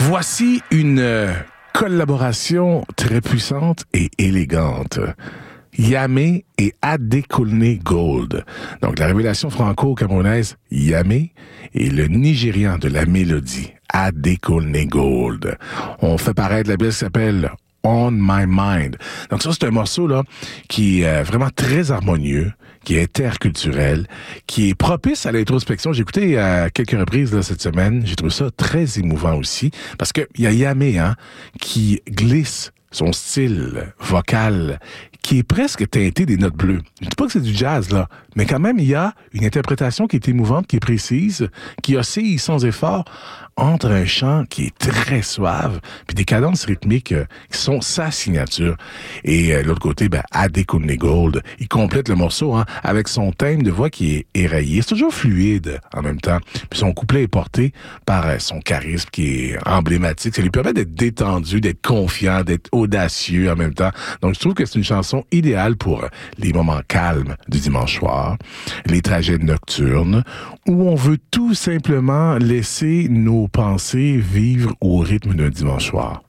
Voici une collaboration très puissante et élégante. Yamé et Adekunle Gold. Donc, la révélation franco-camerounaise Yamé et le Nigérian de la mélodie Adekunle Gold. On fait paraître la pièce qui s'appelle On My Mind. Donc ça, c'est un morceau là qui est vraiment très harmonieux, qui est interculturel, qui est propice à l'introspection. J'ai écouté à quelques reprises là, cette semaine. J'ai trouvé ça très émouvant aussi, parce que il y a Yamé qui glisse son style vocal qui est presque teinté des notes bleues. Je dis pas que c'est du jazz, là, mais quand même, il y a une interprétation qui est émouvante, qui est précise, qui oscille sans effort entre un chant qui est très suave, puis des cadences rythmiques qui sont sa signature. Et l'autre côté, Adekunle Gold, il complète le morceau avec son thème de voix qui est éraillé. C'est toujours fluide en même temps. Puis son couplet est porté par son charisme qui est emblématique. Ça lui permet d'être détendu, d'être confiant, d'être audacieux en même temps. Donc, je trouve que c'est une chanson idéale pour les moments calmes du dimanche soir, les trajets nocturnes, où on veut tout simplement laisser nos pensées vivre au rythme d'un dimanche soir.